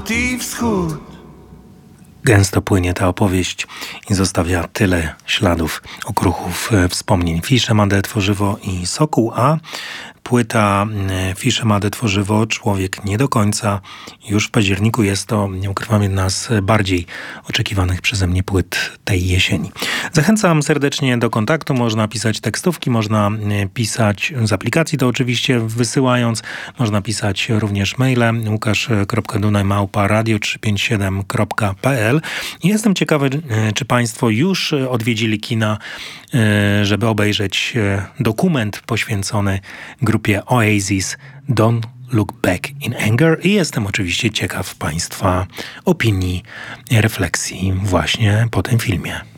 i wschód. Gęsto płynie ta opowieść i zostawia tyle śladów, okruchów, wspomnień. Fiszemade Tworzywo i Sokół, a płyta Fiszemade Tworzywo Człowiek nie do końca. Już w październiku jest to, nie ukrywam, jedna z bardziej oczekiwanych przeze mnie płyt tej jesieni. Zachęcam serdecznie do kontaktu. Można pisać tekstówki, można pisać z aplikacji, to oczywiście wysyłając. Można pisać również maile łukasz.dunaj@radio357.pl. Jestem ciekawy, czy Państwo już odwiedzili kina, żeby obejrzeć dokument poświęcony grupie Oasis Don't Look Back in Anger i jestem oczywiście ciekaw Państwa opinii, refleksji właśnie po tym filmie.